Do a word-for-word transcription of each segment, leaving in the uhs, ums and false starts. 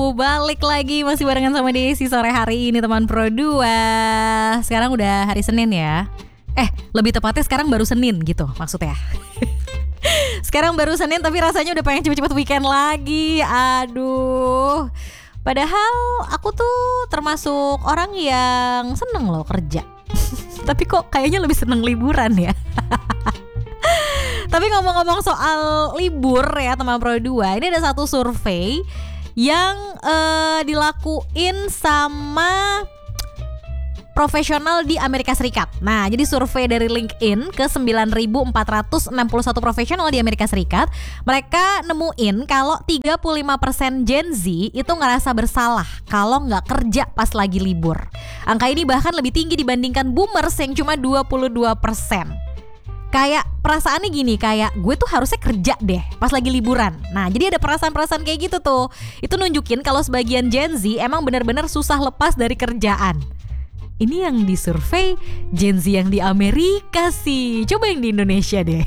Balik lagi masih barengan sama Desi sore hari ini teman Pro dua. Sekarang udah hari Senin ya. Eh lebih tepatnya sekarang baru Senin gitu maksudnya. Sekarang baru Senin tapi rasanya udah pengen cepet-cepet weekend lagi. Aduh. Padahal aku tuh termasuk orang yang seneng loh kerja. Tapi kok kayaknya lebih seneng liburan ya. Tapi ngomong-ngomong soal libur ya teman Pro dua, ini ada satu survei yang uh, dilakuin sama profesional di Amerika Serikat. Nah, jadi survei dari LinkedIn ke sembilan ribu empat ratus enam puluh satu profesional di Amerika Serikat, mereka nemuin kalau tiga puluh lima persen Gen Z itu ngerasa bersalah kalau nggak kerja pas lagi libur. Angka ini bahkan lebih tinggi dibandingkan boomers yang cuma dua puluh dua persen. Kayak perasaannya gini, kayak gue tuh harusnya kerja deh pas lagi liburan. Nah jadi ada perasaan-perasaan kayak gitu tuh. Itu nunjukin kalau sebagian Gen Z emang benar-benar susah lepas dari kerjaan. Ini yang disurvei Gen Z yang di Amerika sih. Coba yang di Indonesia deh.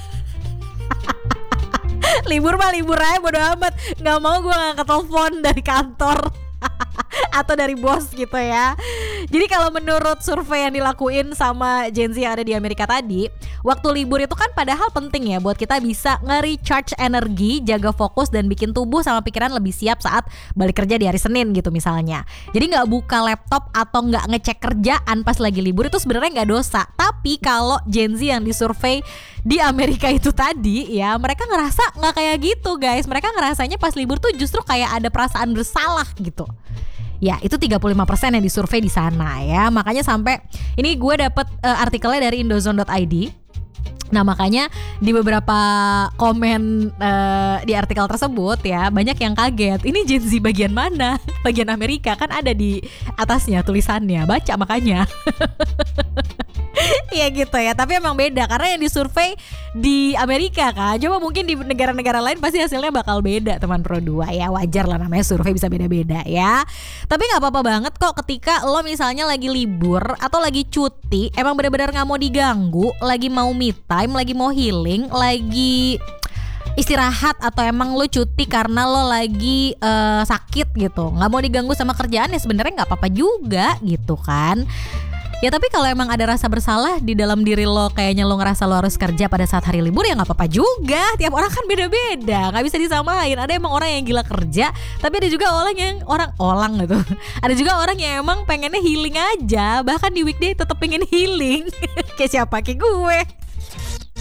Libur mah libur aja bodo amat. Gak mau gue ngangkat telepon dari kantor atau dari bos gitu ya. Jadi kalau menurut survei yang dilakuin sama Gen Z yang ada di Amerika tadi, waktu libur itu kan padahal penting ya buat kita bisa nge-recharge energi, jaga fokus dan bikin tubuh sama pikiran lebih siap saat balik kerja di hari Senin gitu misalnya. Jadi gak buka laptop atau gak ngecek kerjaan pas lagi libur itu sebenarnya gak dosa. Tapi kalau Gen Z yang disurvei di Amerika itu tadi ya, mereka ngerasa gak kayak gitu guys. Mereka ngerasanya pas libur tuh justru kayak ada perasaan bersalah gitu. Ya itu tiga puluh lima persen yang disurvei di sana ya. Makanya sampai ini gue dapet uh, artikelnya dari indozone dot i d. Nah makanya di beberapa komen uh, di artikel tersebut ya, banyak yang kaget. Ini Gen Z bagian mana? Bagian Amerika kan ada di atasnya tulisannya. Baca makanya. Iya gitu ya. Tapi emang beda karena yang disurvei di Amerika kan. Coba mungkin di negara-negara lain pasti hasilnya bakal beda teman Pro dua ya. Wajar lah namanya survei bisa beda-beda ya. Tapi gak apa-apa banget kok ketika lo misalnya lagi libur atau lagi cuti, emang benar-benar gak mau diganggu, lagi mau me time, lagi mau healing, lagi istirahat atau emang lo cuti karena lo lagi uh, sakit gitu, nggak mau diganggu sama kerjaan ya sebenarnya nggak apa-apa juga gitu kan. Ya tapi kalau emang ada rasa bersalah di dalam diri lo, kayaknya lo ngerasa lo harus kerja pada saat hari libur, ya gak apa-apa juga. Tiap orang kan beda-beda, gak bisa disamain. Ada emang orang yang gila kerja, tapi ada juga orang yang orang-orang gitu. Ada juga orang yang emang pengennya healing aja, bahkan di weekday tetap pengen healing. Kayak siapa? Kayak gue.